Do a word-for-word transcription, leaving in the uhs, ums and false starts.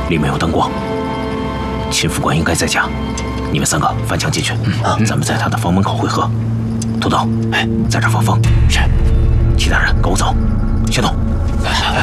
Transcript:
里面有灯光，秦副官应该在家。你们三个翻墙进去，嗯，咱们在他的房门口会合。土豆，哎，在这放风。是。其他人跟我走，行动。